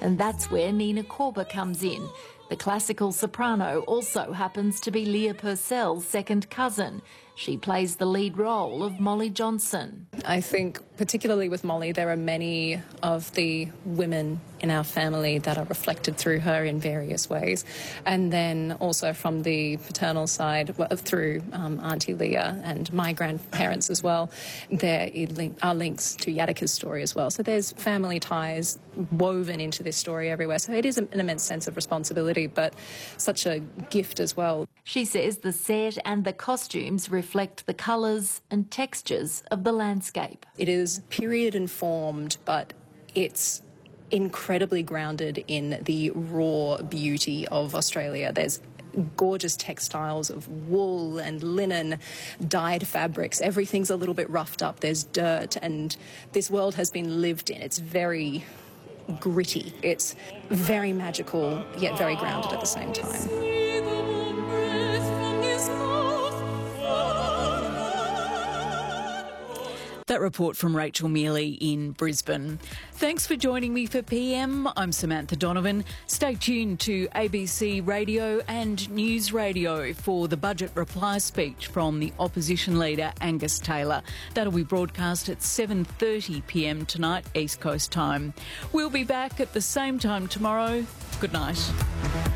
And that's where Nina Korber comes in. The classical soprano also happens to be Leah Purcell's second cousin. She plays the lead role of Molly Johnson. I think particularly with Molly, there are many of the women in our family that are reflected through her in various ways. And then also from the paternal side, through Auntie Leah and my grandparents as well, there are links to Yataka's story as well. So there's family ties woven into this story everywhere. So it is an immense sense of responsibility, but such a gift as well. She says the set and the costumes reflect the colours and textures of the landscape. It is period informed, but it's incredibly grounded in the raw beauty of Australia. There's gorgeous textiles of wool and linen, dyed fabrics. Everything's a little bit roughed up. There's dirt, and this world has been lived in. It's very gritty. It's very magical, yet very grounded at the same time. That report from Rachel Mealy in Brisbane. Thanks for joining me for PM. I'm Samantha Donovan. Stay tuned to ABC Radio and News Radio for the budget reply speech from the opposition leader Angus Taylor. That'll be broadcast at 7:30 PM tonight, East Coast time. We'll be back at the same time tomorrow. Good night.